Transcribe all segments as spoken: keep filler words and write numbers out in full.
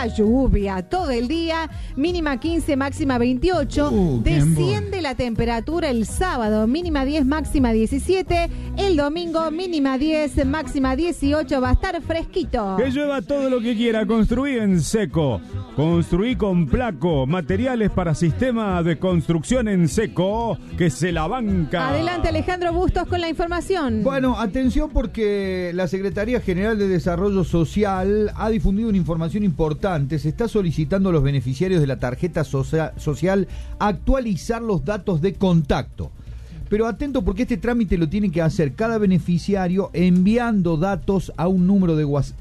mucha lluvia todo el día, mínima quince, máxima veintiocho. Uh, Desciende la temperatura el sábado, mínima diez, máxima diecisiete. El domingo, mínima diez, máxima dieciocho. Va a estar fresquito. Que llueva todo lo que quiera. Construí en seco. Construí con Placo. Materiales para sistema de construcción en seco. Que se la banca. Adelante, Alejandro Bustos, con la información. Bueno, atención porque la Secretaría General de Desarrollo Social ha difundido una información importante. Se está solicitando a los beneficiarios de la tarjeta socia- social actualizar los datos de contacto. Pero atento porque este trámite lo tiene que hacer cada beneficiario enviando datos a un número de WhatsApp.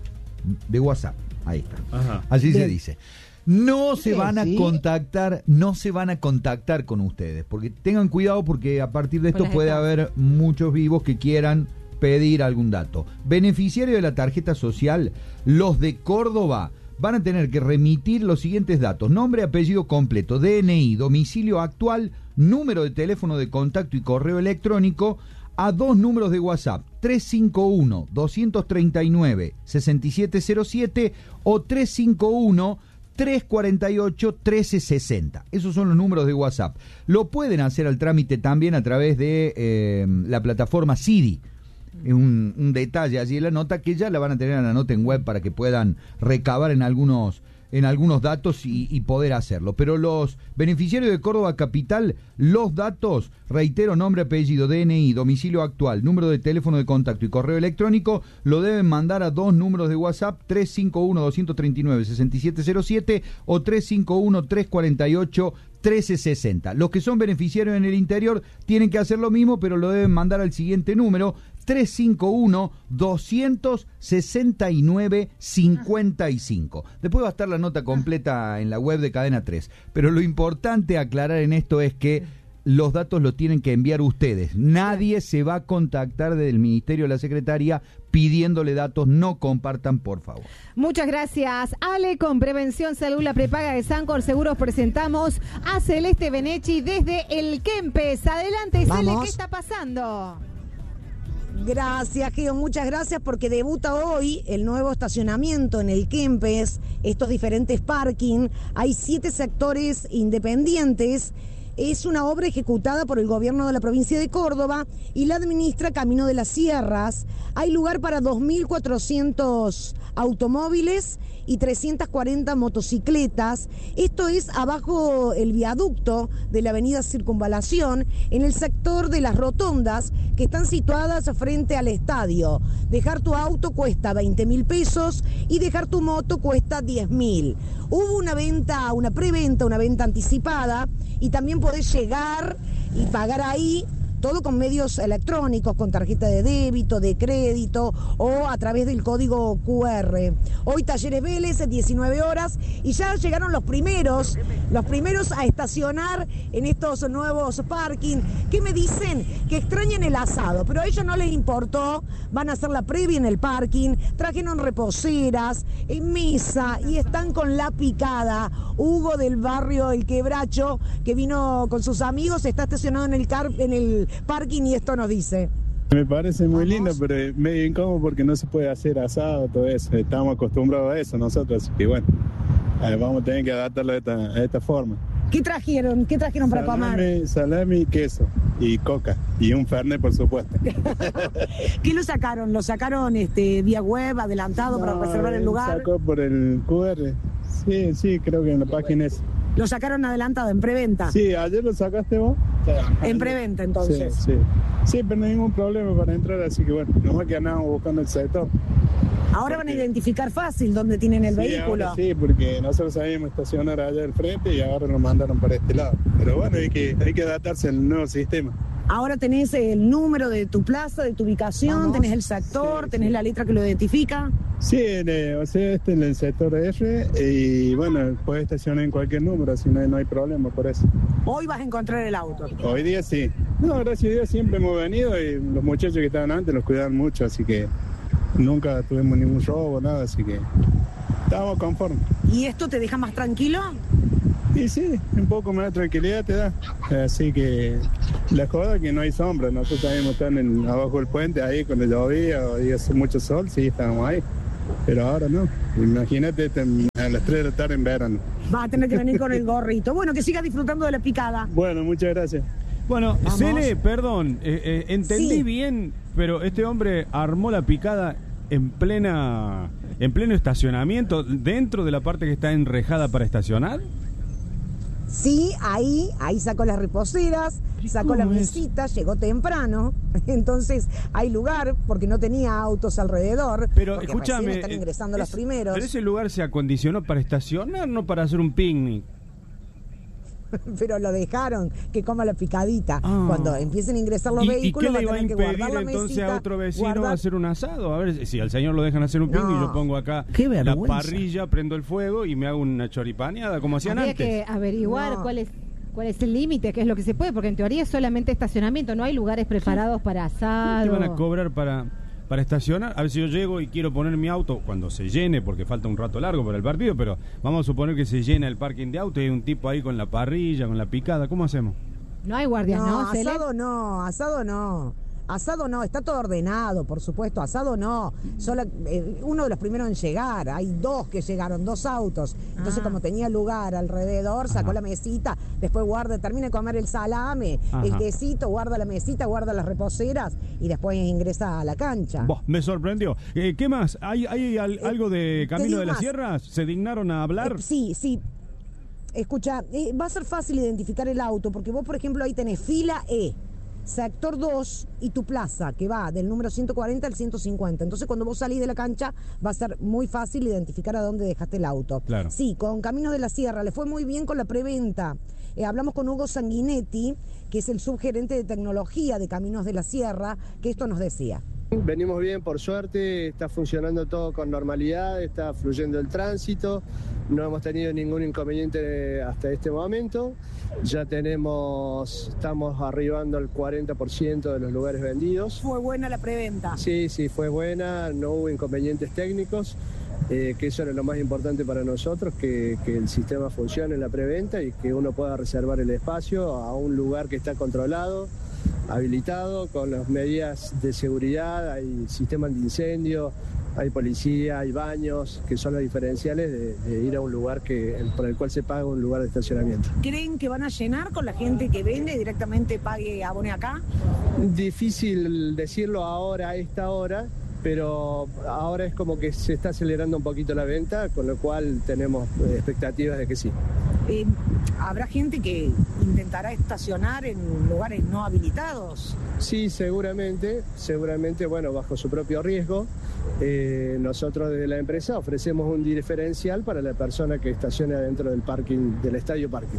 De WhatsApp. Ahí está. Ajá. Así Bien. se dice. No se Sí, van a sí. contactar, no se van a contactar con ustedes, porque tengan cuidado porque a partir de esto Con las puede estafas. haber muchos vivos que quieran pedir algún dato. Beneficiario de la tarjeta social, los de Córdoba van a tener que remitir los siguientes datos: nombre, apellido completo, D N I, domicilio actual, número de teléfono de contacto y correo electrónico a dos números de WhatsApp: tres cinco uno, dos tres nueve, seis siete cero siete o tres cinco uno, tres cuatro ocho, uno tres seis cero. Esos son los números de WhatsApp. Lo pueden hacer al trámite también a través de eh, la plataforma C I D I. Un, un detalle allí en la nota que ya la van a tener en la nota en web para que puedan recabar en algunos en algunos datos y, y poder hacerlo. Pero los beneficiarios de Córdoba Capital, los datos, reitero, nombre, apellido, D N I, domicilio actual, número de teléfono de contacto y correo electrónico, lo deben mandar a dos números de WhatsApp: tres cinco uno, dos tres nueve, seis siete cero siete o tres cinco uno, tres cuatro ocho, uno tres seis cero. Los que son beneficiarios en el interior tienen que hacer lo mismo, pero lo deben mandar al siguiente número: tres cinco uno, dos seis nueve, cinco cinco. Después va a estar la nota completa en la web de Cadena tres. Pero lo importante a aclarar en esto es que los datos los tienen que enviar ustedes. Nadie se va a contactar desde el Ministerio de la Secretaría pidiéndole datos. No compartan, por favor. Muchas gracias, Ale. Con Prevención Salud, la prepaga de Sancor Seguros, presentamos a Celeste Benechi desde el Kempes. Adelante, Cele, ¿qué está pasando? Gracias, Geo, muchas gracias, porque debuta hoy el nuevo estacionamiento en el Kempes, estos diferentes parking. Hay siete sectores independientes. Es una obra ejecutada por el gobierno de la provincia de Córdoba y la administra Camino de las Sierras. Hay lugar para dos mil cuatrocientos automóviles y trescientas cuarenta motocicletas. Esto es abajo el viaducto de la avenida Circunvalación, en el sector de las rotondas que están situadas frente al estadio. Dejar tu auto cuesta veinte mil pesos y dejar tu moto cuesta diez mil. Hubo una venta, una preventa, una venta anticipada, y también podés llegar y pagar ahí, todo con medios electrónicos, con tarjeta de débito, de crédito o a través del código Q R. Hoy Talleres Vélez, diecinueve horas, y ya llegaron los primeros, los primeros a estacionar en estos nuevos parking. ¿Qué me dicen? Que extrañan el asado, pero a ellos no les importó. Van a hacer la previa en el parking, trajeron reposeras, en mesa, y están con la picada. Hugo del barrio El Quebracho, que vino con sus amigos, está estacionado en el, car en el parking, y esto nos dice. Me parece muy lindo, pero es medio incómodo porque no se puede hacer asado, todo eso. Estamos acostumbrados a eso nosotros, así que bueno, eh, vamos a tener que adaptarlo de esta, de esta forma. ¿Qué trajeron? ¿Qué trajeron para comer? Salami, salami, queso y coca y un fernet, por supuesto. ¿Qué lo sacaron? ¿Lo sacaron este, vía web, adelantado, No, para reservar el lugar? Sacó por el Q R. Sí, sí, creo que en la página es. ¿Lo sacaron adelantado, en preventa? Sí, ayer lo sacaste vos. En preventa, entonces. Sí, sí. Sí, pero no hay ningún problema para entrar, así que bueno, nomás que andamos buscando el sector. Ahora van a identificar fácil dónde tienen el Sí, vehículo. ahora sí, porque nosotros sabíamos estacionar allá al frente y ahora nos mandaron para este lado. Pero bueno, hay que, hay que adaptarse al nuevo sistema. Ahora tenés el número de tu plaza, de tu ubicación, Vamos. tenés el sector, Sí, tenés sí. la letra que lo identifica. Sí, eh, o sea, este en el sector F, y bueno, puedes estacionar en cualquier número, así no hay, no hay problema por eso. Hoy vas a encontrar el auto. Hoy día sí. No, gracias a Dios siempre hemos venido y los muchachos que estaban antes los cuidaban mucho, así que nunca tuvimos ningún robo, nada, así que estábamos conformes. ¿Y esto te deja más tranquilo? Y sí, un poco más de tranquilidad te da. Así que la joda es que no hay sombra. Nosotros también estamos en, abajo del puente, ahí cuando llovía o había mucho sol, sí, estábamos ahí. Pero ahora no. Imagínate, A las tres de la tarde en verano. Va a tener que venir con el gorrito. Bueno, que siga disfrutando de la picada. Bueno, muchas gracias. Bueno, Vamos. Cele, perdón, eh, eh, entendí Sí. bien, pero este hombre armó la picada en plena, en pleno estacionamiento, dentro de la parte que está enrejada para estacionar. Sí, ahí, ahí sacó las reposeras, sacó la cómo es? mesita, llegó temprano, entonces hay lugar porque no tenía autos alrededor. Pero porque escúchame, recién están eh, ingresando los es- primeros. pero ese lugar se acondicionó para estacionar, no para hacer un picnic. Pero lo dejaron que coma la picadita. Ah. Cuando empiecen a ingresar los ¿Y, y vehículos, qué va le va a tener que impedir guardar la entonces mesita, a otro vecino guardar- hacer un asado? A ver, si al señor lo dejan hacer un picnic, No. yo pongo acá Qué la vergüenza. parrilla, prendo el fuego y me hago una choripaneada, como hacían Habría antes. que averiguar No. cuál es cuál es el límite, qué es lo que se puede, porque en teoría es solamente estacionamiento, no hay lugares preparados para asado. ¿Te van a cobrar para, para estacionar? A ver si yo llego y quiero poner mi auto cuando se llene, porque falta un rato largo para el partido, pero vamos a suponer que se llena el parking de auto y hay un tipo ahí con la parrilla, con la picada. ¿Cómo hacemos? No hay guardias, ¿no? No, Cele? asado no, asado no. Asado no, está todo ordenado, por supuesto. Asado no. Solo, eh, uno de los primeros en llegar. Hay dos que llegaron, dos autos. Entonces, Ah. como tenía lugar alrededor, sacó Ajá. la mesita. Después guarda, termina de comer el salame, Ajá. el quesito, guarda la mesita, guarda las reposeras y después ingresa a la cancha. Boh, me sorprendió. Eh, ¿Qué más? ¿Hay, hay al- Eh, algo de te Camino digo de las más. Sierras? ¿Se dignaron a hablar? Eh, sí, sí. Escucha, eh, va a ser fácil identificar el auto, porque vos, por ejemplo, ahí tenés fila E, sector dos y tu plaza, que va del número ciento cuarenta al ciento cincuenta. Entonces, cuando vos salís de la cancha, va a ser muy fácil identificar a dónde dejaste el auto. Claro. Sí, con Caminos de la Sierra le fue muy bien con la preventa. Eh, hablamos con Hugo Sanguinetti, que es el subgerente de tecnología de Caminos de la Sierra, que esto nos decía. Venimos bien, por suerte, está funcionando todo con normalidad, está fluyendo el tránsito, no hemos tenido ningún inconveniente hasta este momento. Ya tenemos, estamos arribando al cuarenta por ciento de los lugares vendidos. Fue buena la preventa. Sí, sí, fue buena, no hubo inconvenientes técnicos, eh, que eso era lo más importante para nosotros, que, que el sistema funcione en la preventa y que uno pueda reservar el espacio a un lugar que está controlado, habilitado, con las medidas de seguridad, hay sistemas de incendio, hay policía, hay baños, que son los diferenciales de, de ir a un lugar que el- por el cual se paga un lugar de estacionamiento. ¿Creen que van a llenar con la gente que vende directamente pague abone acá? Difícil decirlo ahora, a esta hora, pero ahora es como que se está acelerando un poquito la venta, con lo cual tenemos eh, expectativas de que sí. Eh, ¿Habrá gente que intentará estacionar en lugares no habilitados? Sí, seguramente, seguramente, bueno, bajo su propio riesgo. Eh, nosotros desde la empresa ofrecemos un diferencial para la persona que estaciona dentro del parking, del estadio parking.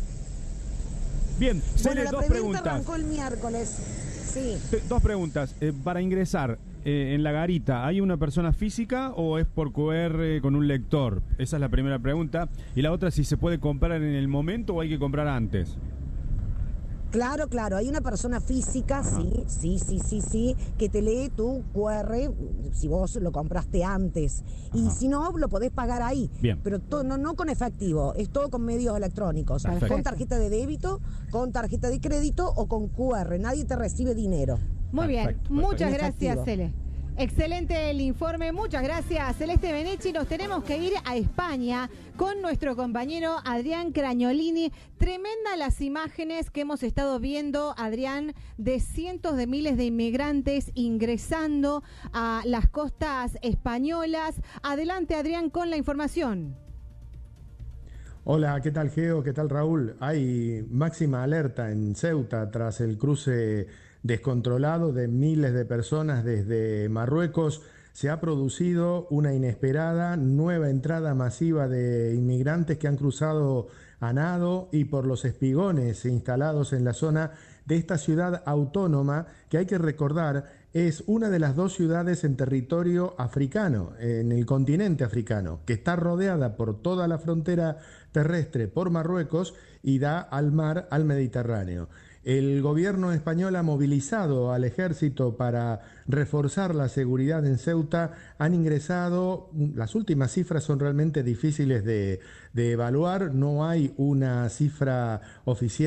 Bien, Cele, Bueno, la dos preventa preguntas. arrancó el miércoles. Sí. Eh, Dos preguntas. Eh, para ingresar eh, en la garita, ¿hay una persona física o es por Q R con un lector? Esa es la primera pregunta. Y la otra, si se puede comprar en el momento o hay que comprar antes. Claro, claro, hay una persona física, sí, sí, sí, sí, sí, que te lee tu Q R si vos lo compraste antes. Y Ajá. si no, lo podés pagar ahí. Bien. Pero to- no, no con efectivo, es todo con medios electrónicos. Perfecto. Con tarjeta de débito, con tarjeta de crédito o con Q R. Nadie te recibe dinero. Muy bien, Perfecto, muchas perfecto. gracias, Efectivo. Cele. Excelente el informe, muchas gracias, Celeste Benechi. Nos tenemos que ir a España con nuestro compañero Adrián Cragnolini. Tremenda las imágenes que hemos estado viendo, Adrián, de cientos de miles de inmigrantes ingresando a las costas españolas. Adelante, Adrián, con la información. Hola, ¿qué tal Geo? ¿Qué tal Raúl? Hay máxima alerta en Ceuta tras el cruce descontrolado de miles de personas desde Marruecos. Se ha producido una inesperada nueva entrada masiva de inmigrantes que han cruzado a nado y por los espigones instalados en la zona de esta ciudad autónoma que hay que recordar es una de las dos ciudades en territorio africano, en el continente africano, que está rodeada por toda la frontera terrestre por Marruecos y da al mar, al Mediterráneo. El gobierno español ha movilizado al ejército para reforzar la seguridad en Ceuta. Han ingresado, las últimas cifras son realmente difíciles de, de evaluar, no hay una cifra oficial,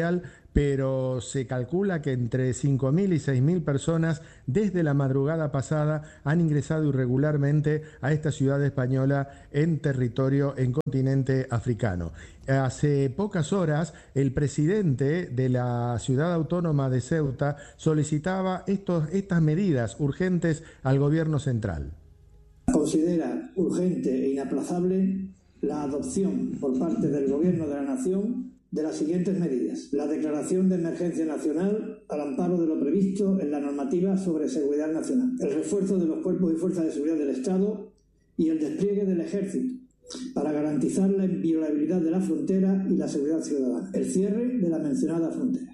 pero se calcula que entre cinco mil y seis mil personas desde la madrugada pasada han ingresado irregularmente a esta ciudad española en territorio, en continente africano. Hace pocas horas, el presidente de la ciudad autónoma de Ceuta solicitaba estos, estas medidas urgentes al gobierno central. Considera urgente e inaplazable la adopción por parte del Gobierno de la Nación de las siguientes medidas. La declaración de emergencia nacional al amparo de lo previsto en la normativa sobre seguridad nacional. El refuerzo de los cuerpos y fuerzas de seguridad del Estado y el despliegue del Ejército para garantizar la inviolabilidad de la frontera y la seguridad ciudadana. El cierre de la mencionada frontera.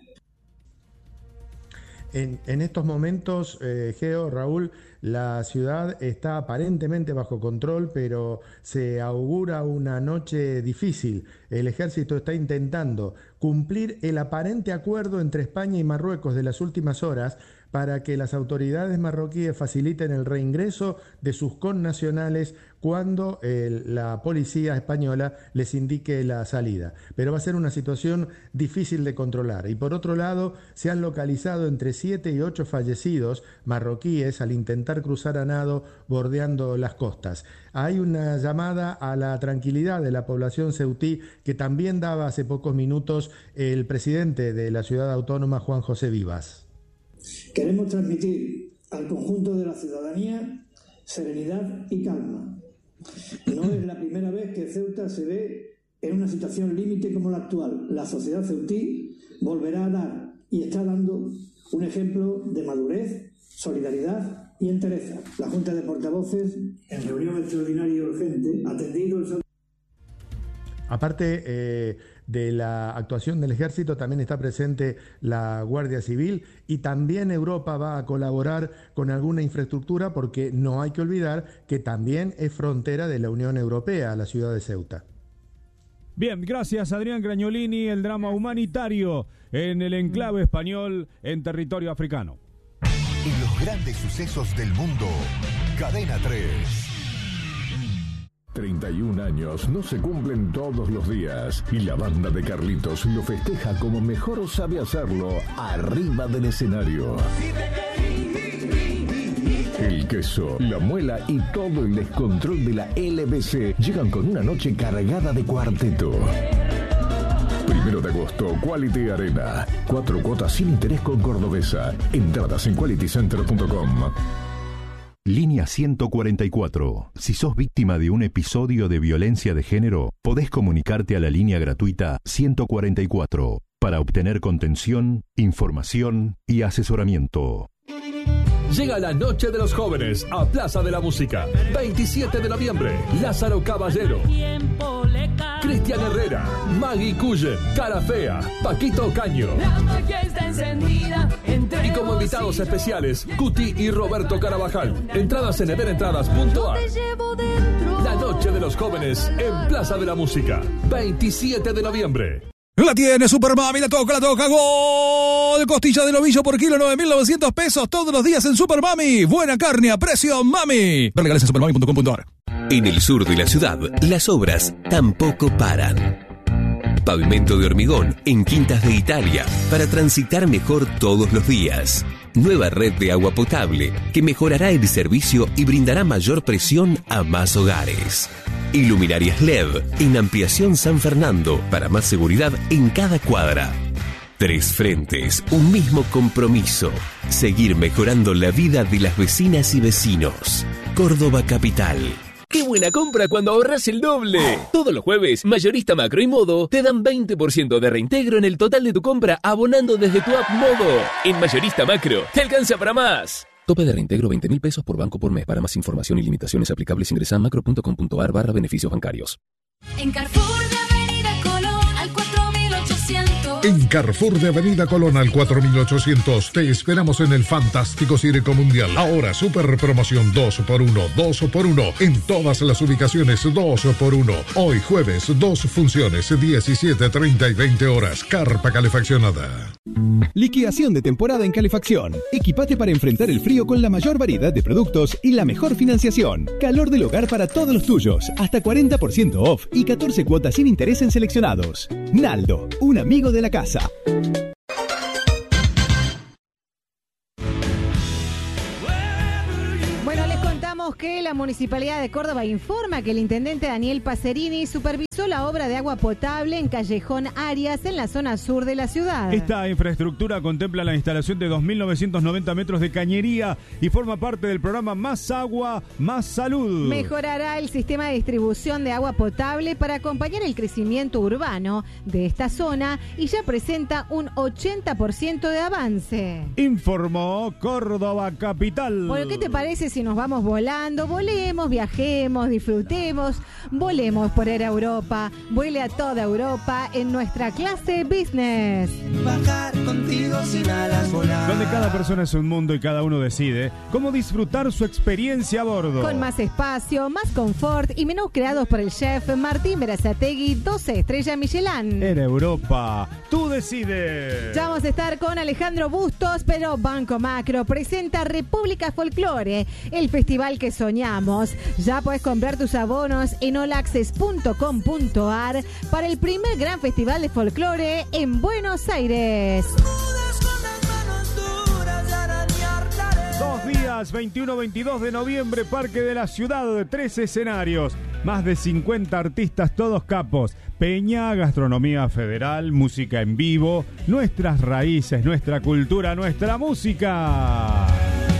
En, en estos momentos, eh, Geo, Raúl, la ciudad está aparentemente bajo control, pero se augura una noche difícil. El ejército está intentando cumplir el aparente acuerdo entre España y Marruecos de las últimas horas para que las autoridades marroquíes faciliten el reingreso de sus connacionales cuando eh, la policía española les indique la salida. Pero va a ser una situación difícil de controlar. Y por otro lado, se han localizado entre siete y ocho fallecidos marroquíes al intentar cruzar a nado bordeando las costas. Hay una llamada a la tranquilidad de la población ceutí que también daba hace pocos minutos el presidente de la ciudad autónoma, Juan José Vivas. Queremos transmitir al conjunto de la ciudadanía serenidad y calma. No es la primera vez que Ceuta se ve en una situación límite como la actual. La sociedad ceutí volverá a dar y está dando un ejemplo de madurez, solidaridad y entereza. La Junta de Portavoces, en reunión extraordinaria y urgente, ha atendido el... Aparte eh, de la actuación del ejército, también está presente la Guardia Civil y también Europa va a colaborar con alguna infraestructura porque no hay que olvidar que también es frontera de la Unión Europea, la ciudad de Ceuta. Bien, gracias Adrián Cragnolini, el drama humanitario en el enclave español en territorio africano. Y los grandes sucesos del mundo, Cadena tres. treinta y un años no se cumplen todos los días y la banda de Carlitos lo festeja como mejor sabe hacerlo arriba del escenario. El queso, la muela y todo el descontrol de la L B C llegan con una noche cargada de cuarteto. Primero de agosto, Quality Arena. Cuatro cuotas sin interés con Cordobesa. Entradas en quality center punto com. Línea ciento cuarenta y cuatro. Si sos víctima de un episodio de violencia de género, podés comunicarte a la línea gratuita ciento cuarenta y cuatro para obtener contención, información y asesoramiento. Llega la Noche de los Jóvenes a Plaza de la Música. veintisiete de noviembre, Lázaro Caballero, Cristian Herrera, Maggie Cullen, Cara Fea, Paquito Caño. Y como invitados especiales, Cuti y Roberto Carabajal. Entradas en evenentradas punto a r. La Noche de los Jóvenes en Plaza de la Música. veintisiete de noviembre. La tiene Super Mami, la toca, la toca, gol. Costilla de novillo por kilo, nueve mil novecientos pesos todos los días en Super Mami. Buena carne a precio Mami. Ver legales en supermami punto com punto a r. En el sur de la ciudad, las obras tampoco paran. Pavimento de hormigón en Quintas de Italia para transitar mejor todos los días. Nueva red de agua potable que mejorará el servicio y brindará mayor presión a más hogares. Iluminarias L E D en Ampliación San Fernando para más seguridad en cada cuadra. Tres frentes, un mismo compromiso. Seguir mejorando la vida de las vecinas y vecinos. Córdoba Capital. ¡Qué buena compra cuando ahorras el doble! Todos los jueves, Mayorista Macro y Modo te dan veinte por ciento de reintegro en el total de tu compra abonando desde tu app Modo. En Mayorista Macro, te alcanza para más. Tope de reintegro veinte mil pesos por banco por mes. Para más información y limitaciones aplicables ingresa a macro punto com punto a r barra beneficios bancarios. En Carrefour de Avenida Colón al cuatro mil ochocientos. En Carrefour de Avenida Colón al cuatro mil ochocientos te esperamos en el fantástico Circo Mundial. Ahora super promoción dos por uno, dos por uno. En todas las ubicaciones dos por uno. Hoy jueves dos funciones, diecisiete, treinta y veinte horas. Carpa calefaccionada. Liquidación de temporada en calefacción. Equipate para enfrentar el frío con la mayor variedad de productos y la mejor financiación. Calor del hogar para todos los tuyos. Hasta cuarenta por ciento off y catorce cuotas sin interés en seleccionados. Naldo, un amigo de la casa. la Municipalidad de Córdoba informa que el intendente Daniel Pacerini supervisó la obra de agua potable en Callejón Arias, en la zona sur de la ciudad. Esta infraestructura contempla la instalación de dos mil novecientos noventa metros de cañería y forma parte del programa Más Agua, Más Salud. Mejorará el sistema de distribución de agua potable para acompañar el crecimiento urbano de esta zona y ya presenta un ochenta por ciento de avance. Informó Córdoba Capital. Bueno, ¿qué te parece si nos vamos volando? Volemos, viajemos, disfrutemos, volemos por Air Europa. Vuele a toda Europa en nuestra clase business. Bajar contigo sin alas volar. Donde cada persona es un mundo y cada uno decide cómo disfrutar su experiencia a bordo. Con más espacio, más confort y menús creados por el chef Martín Berazategui, doce estrellas Michelin. Air Europa, tú decides. Ya vamos a estar con Alejandro Bustos, pero Banco Macro presenta República Folklore, el festival que soñamos. Ya puedes comprar tus abonos en all access punto com punto a r para el primer gran festival de folclore en Buenos Aires. Dos días, veintiuno a veintidós de noviembre, Parque de la Ciudad, tres escenarios, más de cincuenta artistas, todos capos, peña, gastronomía federal, música en vivo, nuestras raíces, nuestra cultura, nuestra música.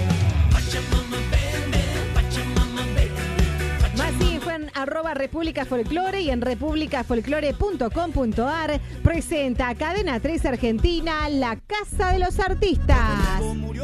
Arroba República Folklore y en república folklore punto com punto a r presenta Cadena tres Argentina, la Casa de los Artistas.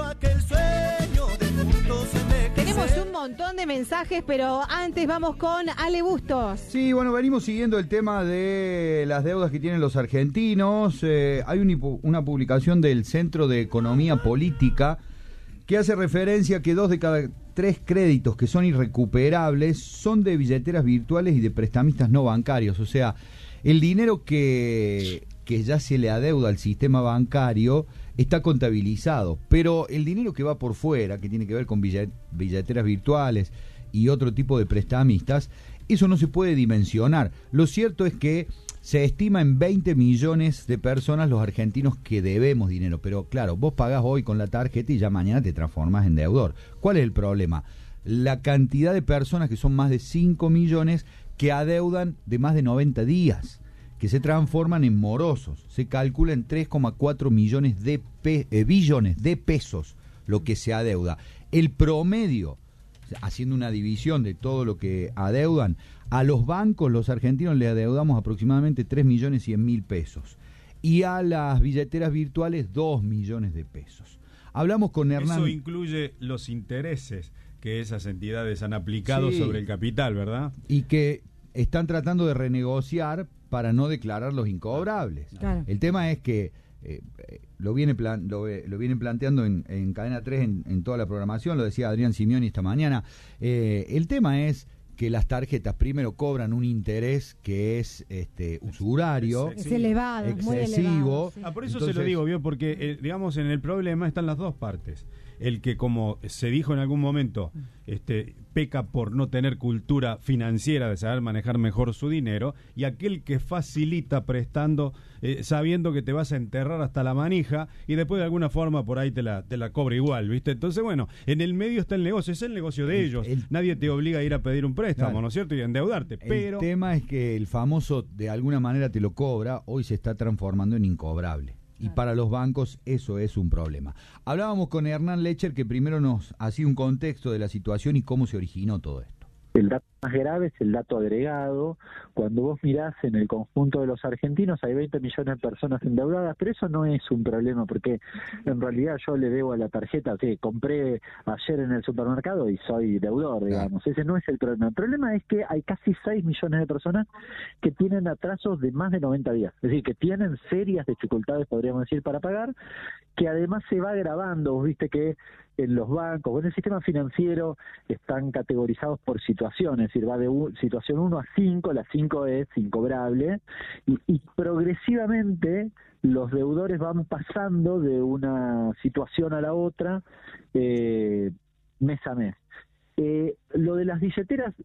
Tenemos un montón de mensajes, pero antes vamos con Ale Bustos. Sí, bueno, venimos siguiendo el tema de las deudas que tienen los argentinos. Eh, hay un, una publicación del Centro de Economía Política que hace referencia a que dos de cada tres créditos que son irrecuperables son de billeteras virtuales y de prestamistas no bancarios. O sea, el dinero que, que ya se le adeuda al sistema bancario está contabilizado, pero el dinero que va por fuera, que tiene que ver con billet, billeteras virtuales y otro tipo de prestamistas, eso no se puede dimensionar. Lo cierto es que se estima en veinte millones de personas los argentinos que debemos dinero, pero claro, vos pagás hoy con la tarjeta y ya mañana te transformás en deudor. ¿Cuál es el problema? La cantidad de personas, que son más de cinco millones, que adeudan de más de noventa días, que se transforman en morosos. Se calcula en tres coma cuatro millones de pe- eh, billones de pesos lo que se adeuda. El promedio, haciendo una división de todo lo que adeudan, a los bancos, los argentinos le adeudamos aproximadamente tres millones cien mil pesos. Y a las billeteras virtuales, dos millones de pesos. Hablamos con Hernán. Eso incluye los intereses que esas entidades han aplicado sí. sobre el capital, ¿verdad? Y que están tratando de renegociar para no declarar los incobrables. Claro. El tema es que eh, lo, viene plan, lo, lo vienen planteando en, en Cadena tres en, en toda la programación, lo decía Adrián Simioni esta mañana. Eh, el tema es que las tarjetas primero cobran un interés que es este usurario, es elevado, excesivo. muy elevado, sí. Ah, por eso Entonces, se lo digo, ¿vio? Porque eh, digamos en el problema están las dos partes. El que, como se dijo en algún momento, este peca por no tener cultura financiera, de saber manejar mejor su dinero, y aquel que facilita prestando, eh, sabiendo que te vas a enterrar hasta la manija y después de alguna forma por ahí te la, te la cobra igual, ¿viste? Entonces, bueno, en el medio está el negocio, es el negocio de ellos. El, Nadie te obliga a ir a pedir un préstamo, claro, ¿no es cierto? Y a endeudarte, pero... El tema es que el famoso de alguna manera te lo cobra, hoy se está transformando en incobrable. Y para los bancos eso es un problema. Hablábamos con Hernán Lecher, que primero nos hacía un contexto de la situación y cómo se originó todo esto. El dato más grave es el dato agregado. Cuando vos mirás en el conjunto de los argentinos hay veinte millones de personas endeudadas, pero eso no es un problema porque en realidad yo le debo a la tarjeta que compré ayer en el supermercado y soy deudor, digamos. Ese no es el problema. El problema es que hay casi seis millones de personas que tienen atrasos de más de noventa días, es decir, que tienen serias dificultades, podríamos decir, para pagar, que además se va agravando. Vos viste que en los bancos, en el sistema financiero están categorizados por situaciones, es decir, va de un, situación uno a cinco, la cinco es incobrable, y, y progresivamente los deudores van pasando de una situación a la otra eh, mes a mes. Eh, lo de las billeteras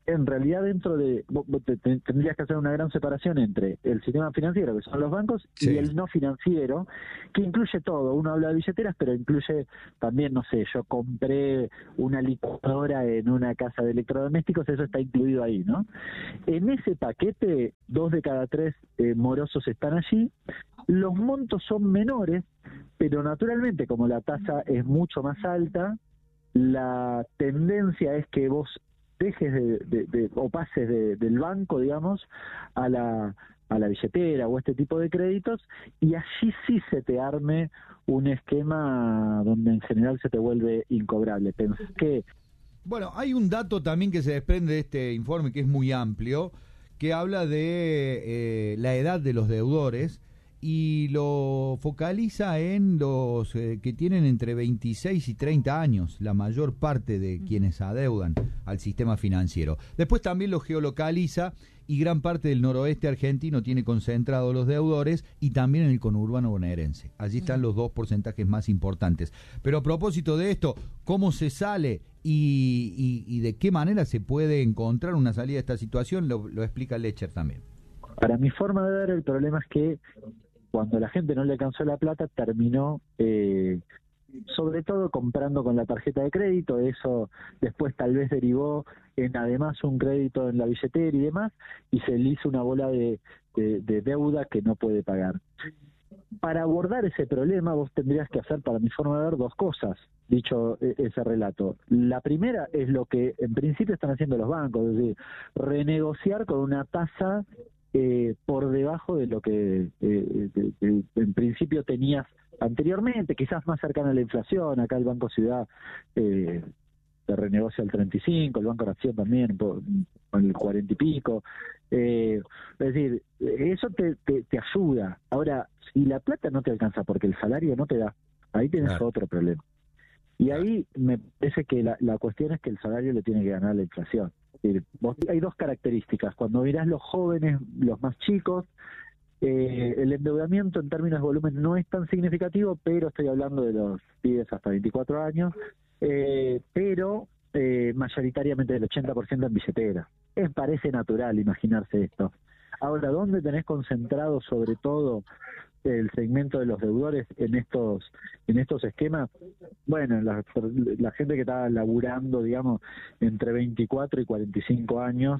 en realidad dentro de, vos, vos te, te, tendrías que hacer una gran separación entre el sistema financiero, que son los bancos, sí. y el no financiero, que incluye todo. Uno habla de billeteras, pero incluye también, no sé, yo compré una licuadora en una casa de electrodomésticos, eso está incluido ahí, ¿no? En ese paquete, dos de cada tres eh, morosos están allí. Los montos son menores, pero naturalmente, como la tasa es mucho más alta, la tendencia es que vos dejes de, de, de o pases de, del banco, digamos, a la a la billetera o este tipo de créditos, y allí sí se te arme un esquema donde en general se te vuelve incobrable. Pensé que... Bueno, hay un dato también que se desprende de este informe que es muy amplio, que habla de eh, la edad de los deudores, y lo focaliza en los eh, que tienen entre veintiséis y treinta años, la mayor parte de quienes adeudan al sistema financiero. Después también lo geolocaliza, y gran parte del noroeste argentino tiene concentrados los deudores, y también en el conurbano bonaerense. Allí están los dos porcentajes más importantes. Pero a propósito de esto, ¿cómo se sale y, y, y de qué manera se puede encontrar una salida de esta situación? Lo, lo explica Lecher también. Para mi forma de ver, el problema es que cuando la gente no le alcanzó la plata, terminó eh, sobre todo comprando con la tarjeta de crédito. Eso después tal vez derivó en además un crédito en la billetera y demás, y se le hizo una bola de, de, de deuda que no puede pagar. Para abordar ese problema vos tendrías que hacer, para mi forma de ver, dos cosas, dicho ese relato. La primera es lo que en principio están haciendo los bancos, es decir, renegociar con una tasa Eh, por debajo de lo que eh, de, de, en principio tenías anteriormente, quizás más cercana a la inflación. Acá el Banco Ciudad eh, se renegocia al treinta y cinco, el Banco Nación también por, con el cuarenta y pico. Eh, es decir, eso te, te, te ayuda. Ahora, si la plata no te alcanza porque el salario no te da, ahí tienes claro. otro problema. Y ahí me parece que la, la cuestión es que el salario le tiene que ganar la inflación. Hay dos características. Cuando mirás los jóvenes, los más chicos, eh, el endeudamiento en términos de volumen no es tan significativo, pero estoy hablando de los pibes hasta veinticuatro años, eh, pero eh, mayoritariamente del ochenta por ciento en billetera. Es, parece natural imaginarse esto. Ahora, ¿dónde tenés concentrado sobre todo el segmento de los deudores en estos en estos esquemas? Bueno, la, la gente que está laburando, digamos, entre veinticuatro y cuarenta y cinco años.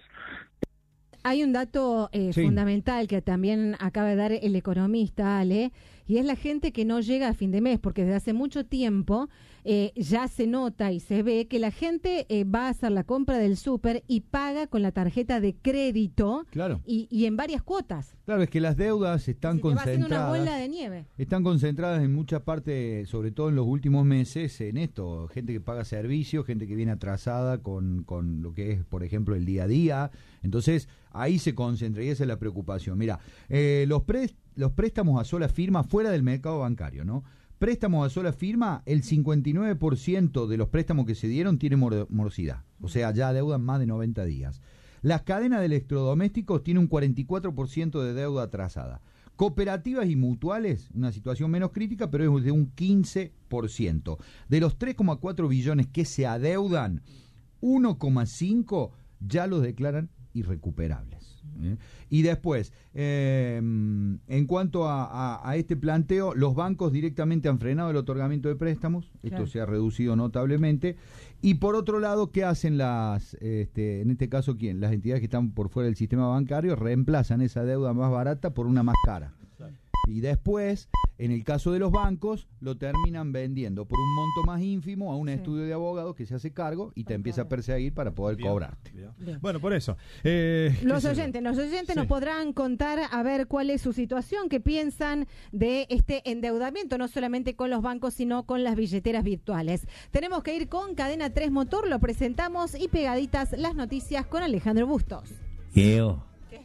Hay un dato eh, sí. fundamental que también acaba de dar el economista, Ale, y es la gente que no llega a fin de mes, porque desde hace mucho tiempo eh, ya se nota y se ve que la gente eh, va a hacer la compra del súper y paga con la tarjeta de crédito claro. y, y en varias cuotas. Claro, es que las deudas están si concentradas. Te va haciendo una bola de nieve. Están concentradas en mucha parte, sobre todo en los últimos meses, en esto. Gente que paga servicios, gente que viene atrasada con, con lo que es, por ejemplo, el día a día. Entonces, ahí se concentra y esa es la preocupación. Mira, eh, los, pre, los préstamos a sola firma fuera del mercado bancario, ¿no? Préstamos a sola firma, el cincuenta y nueve por ciento de los préstamos que se dieron tiene mor morosidad. O sea, ya deudan más de noventa días. Las cadenas de electrodomésticos tienen un cuarenta y cuatro por ciento de deuda atrasada. Cooperativas y mutuales, una situación menos crítica, pero es de un quince por ciento. De los tres coma cuatro billones que se adeudan, uno coma cinco ya los declaran irrecuperables. ¿eh? Y después, eh, en cuanto a, a, a este planteo, los bancos directamente han frenado el otorgamiento de préstamos, esto claro. se ha reducido notablemente, y por otro lado, ¿qué hacen las, este, en este caso, quién? Las entidades que están por fuera del sistema bancario reemplazan esa deuda más barata por una más cara. Y después, en el caso de los bancos, lo terminan vendiendo por un monto más ínfimo a un sí. estudio de abogados que se hace cargo y te empieza a perseguir para poder bien, cobrarte. Bien. Bien. Bueno, por eso. Eh, los oyentes, los oyentes sí. nos podrán contar a ver cuál es su situación, qué piensan de este endeudamiento, no solamente con los bancos, sino con las billeteras virtuales. Tenemos que ir con Cadena tres Motor, lo presentamos y pegaditas las noticias con Alejandro Bustos. Geo.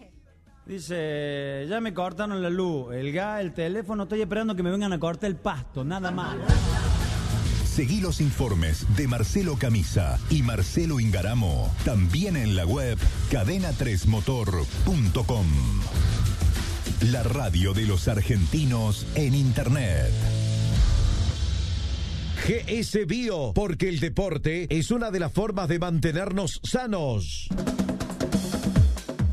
Dice, ya me cortaron la luz, el gas, el teléfono, estoy esperando que me vengan a cortar el pasto, nada más. Seguí los informes de Marcelo Camisa y Marcelo Ingaramo, también en la web cadena tres motor punto com. La radio de los argentinos en Internet. G S Bio, porque el deporte es una de las formas de mantenernos sanos.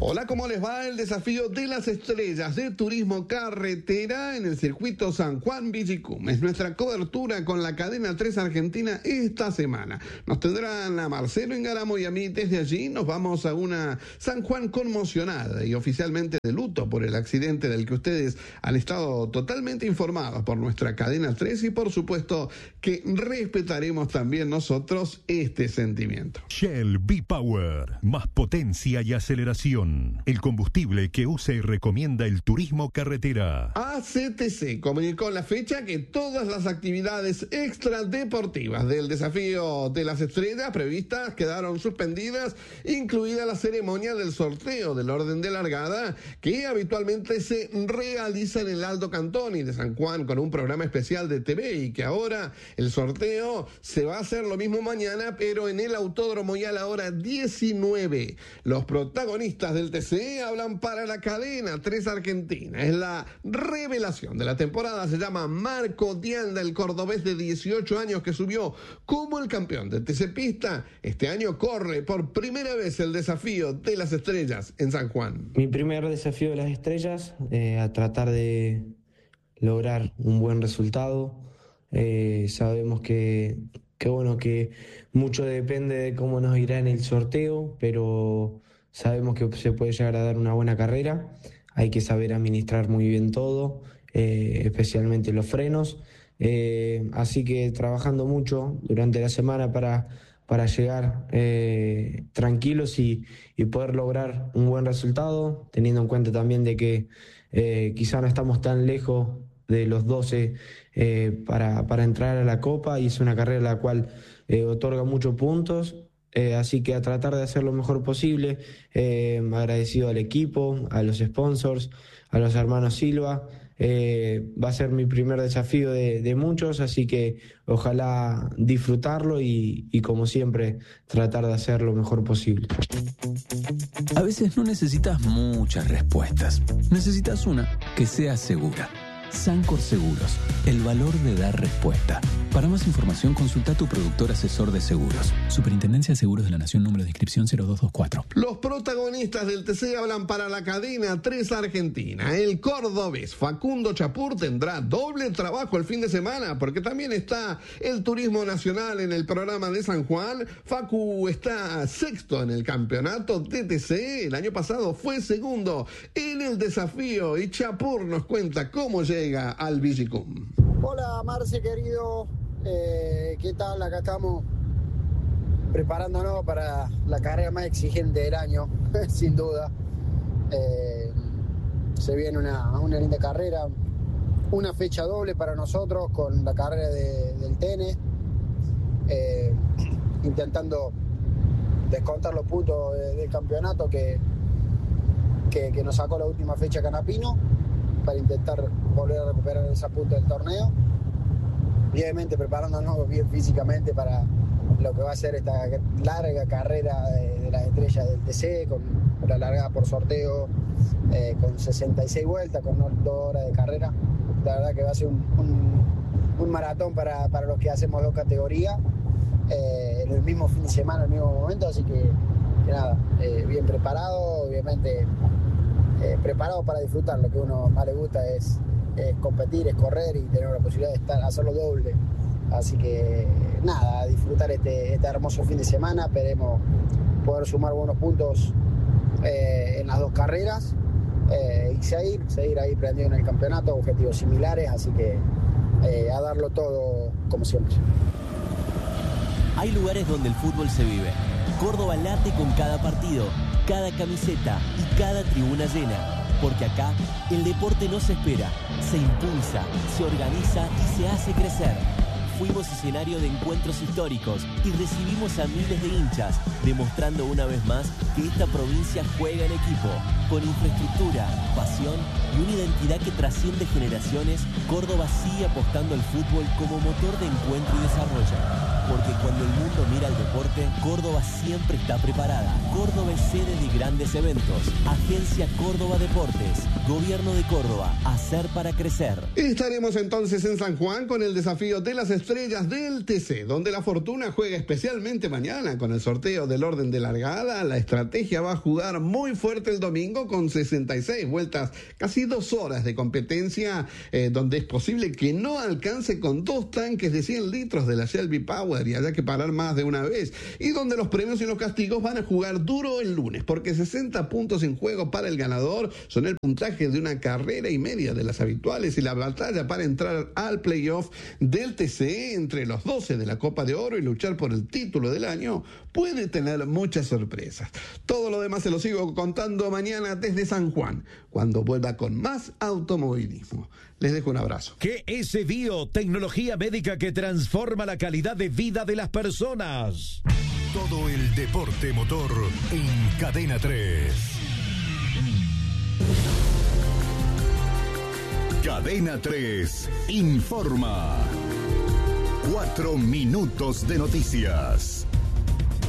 Hola, ¿cómo les va? El desafío de las estrellas de turismo carretera en el circuito San Juan Villicum. Es nuestra cobertura con la cadena tres Argentina esta semana. Nos tendrán a Marcelo Ingaramo y a mí. Desde allí nos vamos a una San Juan conmocionada y oficialmente de luto por el accidente del que ustedes han estado totalmente informados por nuestra cadena tres, y por supuesto que respetaremos también nosotros este sentimiento. Shell V-Power. Más potencia y aceleración. El combustible que usa y recomienda el turismo carretera. A C T C comunicó la fecha que todas las actividades extradeportivas del desafío de las estrellas previstas quedaron suspendidas, incluida la ceremonia del sorteo del orden de largada que habitualmente se realiza en el Aldo Cantoni de San Juan con un programa especial de T V, y que ahora el sorteo se va a hacer lo mismo mañana, pero en el autódromo y a la hora diecinueve. Los protagonistas del T C hablan para la cadena tres Argentina. Es la revelación de la temporada. Se llama Marco Dianda, el cordobés de dieciocho años que subió como el campeón de T C Pista. Este año corre por primera vez el desafío de las estrellas en San Juan. Mi primer desafío de las estrellas, eh, a tratar de lograr un buen resultado. Eh, sabemos que, que bueno, que mucho depende de cómo nos irá en el sorteo, pero sabemos que se puede llegar a dar una buena carrera. Hay que saber administrar muy bien todo, eh, especialmente los frenos. Eh, así que trabajando mucho durante la semana para, para llegar eh, tranquilos y, y poder lograr un buen resultado, teniendo en cuenta también de que eh, quizá no estamos tan lejos de los doce eh, para, para entrar a la Copa, y es una carrera la cual eh, otorga muchos puntos. Eh, así que a tratar de hacer lo mejor posible. Eh, agradecido al equipo, a los sponsors, a los hermanos Silva. Eh, va a ser mi primer desafío de, de muchos, así que ojalá disfrutarlo y, y como siempre tratar de hacer lo mejor posible. A veces no necesitas muchas respuestas, necesitas una que sea segura. Sancor Seguros, el valor de dar respuesta. Para más información consulta a tu productor asesor de seguros. Superintendencia de Seguros de la Nación, número de inscripción cero dos dos cuatro. Los protagonistas del T C hablan para la cadena tres Argentina. El cordobés Facundo Chapur tendrá doble trabajo el fin de semana, porque también está el turismo nacional en el programa de San Juan. Facu está sexto en el campeonato de T C. El año pasado fue segundo en el desafío, y Chapur nos cuenta cómo llega llega al Villicum. Hola Marce querido, eh, ¿qué tal? Acá estamos preparándonos para la carrera más exigente del año, sin duda. Eh, se viene una, una linda carrera, una fecha doble para nosotros con la carrera de, del T N, eh, intentando descontar los puntos de, del campeonato que, que, que nos sacó la última fecha Canapino, para intentar volver a recuperar esa punta del torneo, y obviamente preparándonos bien físicamente para lo que va a ser esta larga carrera de, de las estrellas del T C, con la largada por sorteo, eh, con sesenta y seis vueltas, con dos horas de carrera. La verdad que va a ser un, un, un maratón para, para los que hacemos dos categorías, eh, en el mismo fin de semana, en el mismo momento, así que, que nada, eh, bien preparado, obviamente. Eh, preparado para disfrutar. Lo que a uno más le gusta es, es competir, es correr y tener la posibilidad de estar, hacerlo doble. Así que nada, disfrutar este, este hermoso fin de semana. Esperemos poder sumar buenos puntos eh, en las dos carreras, eh, y seguir, seguir ahí prendiendo en el campeonato, objetivos similares, así que eh, a darlo todo como siempre. Hay lugares donde el fútbol se vive. Córdoba late con cada partido, cada camiseta y cada tribuna llena. Porque acá el deporte no se espera, se impulsa, se organiza y se hace crecer. Fuimos escenario de encuentros históricos y recibimos a miles de hinchas, demostrando una vez más que esta provincia juega en equipo. Con infraestructura, pasión y una identidad que trasciende generaciones, Córdoba sigue apostando al fútbol como motor de encuentro y desarrollo. Porque cuando el mundo mira al deporte, Córdoba siempre está preparada. Córdoba es sede de grandes eventos. Agencia Córdoba Deportes. Gobierno de Córdoba. Hacer para crecer. Estaremos entonces en San Juan con el desafío de las estrellas estrellas del T C, donde la fortuna juega especialmente mañana con el sorteo del orden de largada. La estrategia va a jugar muy fuerte el domingo con sesenta y seis vueltas, casi dos horas de competencia, eh, donde es posible que no alcance con dos tanques de cien litros de la Shelby Power y haya que parar más de una vez, y donde los premios y los castigos van a jugar duro el lunes, porque sesenta puntos en juego para el ganador son el puntaje de una carrera y media de las habituales, y la batalla para entrar al playoff del T C entre los doce de la Copa de Oro y luchar por el título del año puede tener muchas sorpresas. Todo lo demás se lo sigo contando mañana desde San Juan, cuando vuelva con más automovilismo. Les dejo un abrazo. G S Bio, tecnología médica que transforma la calidad de vida de las personas. Todo el deporte motor en Cadena tres. Cadena tres informa. Cuatro minutos de noticias.